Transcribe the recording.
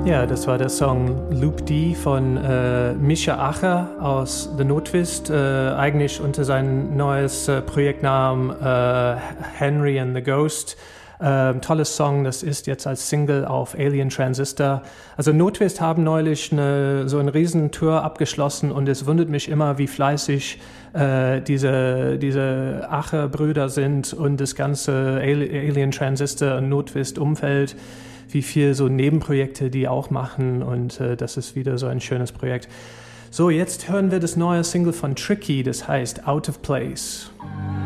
Ja, das war der Song Loop D von Mischa Acher aus The Notwist, eigentlich unter seinem neues Projektnamen Henry and the Ghost. Tolles Song, das ist jetzt als Single auf Alien Transistor. Also Notwist haben neulich so eine Riesentour abgeschlossen und es wundert mich immer, wie fleißig diese Acher-Brüder sind und das ganze Alien Transistor und Notwist-Umfeld, wie viel so Nebenprojekte die auch machen und das ist wieder so ein schönes Projekt. So, jetzt hören wir das neue Single von Tricky, das heißt Out of Place.